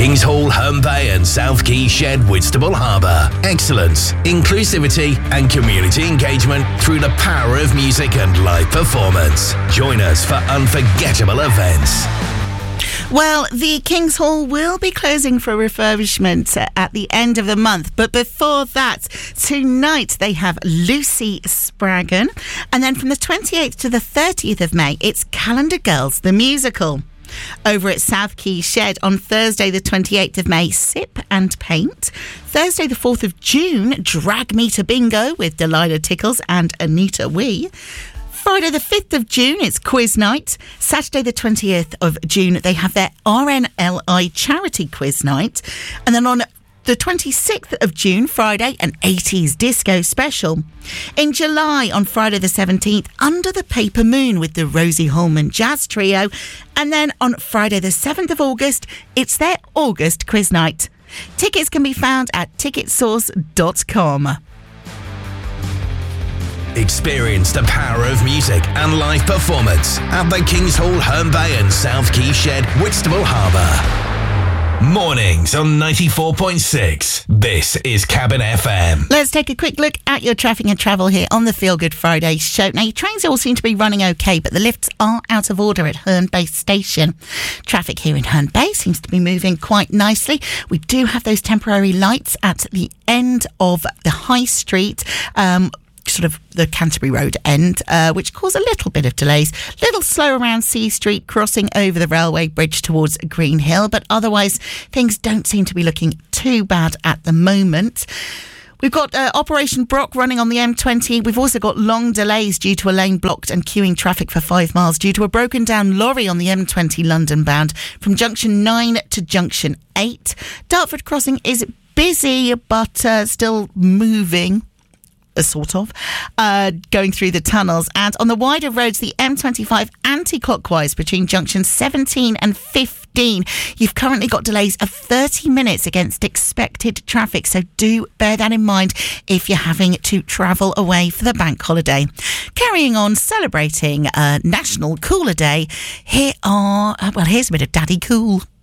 Kings Hall, Herne Bay and South Quay Shed, Whitstable Harbour. Excellence, inclusivity and community engagement through the power of music and live performance. Join us for unforgettable events. Well, the Kings Hall will be closing for refurbishment at the end of the month. But before that, tonight they have Lucy Spraggan. And then from the 28th to the 30th of May, it's Calendar Girls, the musical. Over at South Quay Shed on Thursday the 28th of May, Sip and Paint. Thursday the 4th of June, Drag Me to Bingo with Delilah Tickles and Anita Wee. Friday the 5th of June, it's Quiz Night. Saturday the 20th of June, they have their RNLI Charity Quiz Night. And then on the 26th of June, Friday, an 80s disco special. In July, on Friday the 17th, Under the Paper Moon with the Rosie Holman Jazz Trio. And then on Friday the 7th of August, it's their August Quiz Night. Tickets can be found at ticketsource.com. Experience the power of music and live performance at the Kings Hall, Herne Bay and South Quay Shed, Whitstable Harbour. Mornings on 94.6. This is Cabin FM. Let's take a quick look at your traffic and travel here on the Feel Good Friday show. Now, your trains all seem to be running okay, but the lifts are out of order at Herne Bay Station. Traffic here in Herne Bay seems to be moving quite nicely. We do have those temporary lights at the end of the High Street, sort of the Canterbury Road end, which cause a little bit of delays. A little slow around C Street, crossing over the railway bridge towards Green Hill, but otherwise things don't seem to be looking too bad at the moment. We've got Operation Brock running on the M20. We've also got long delays due to a lane blocked and queuing traffic for 5 miles due to a broken down lorry on the M20 London bound from junction 9 to junction 8. Dartford Crossing is busy but still moving. Sort of, going through the tunnels. And on the wider roads, the M25 anti-clockwise between junctions 17 and 15, you've currently got delays of 30 minutes against expected traffic. So do bear that in mind if you're having to travel away for the bank holiday. Carrying on, celebrating National Cooler Day, here's a bit of Daddy Cool.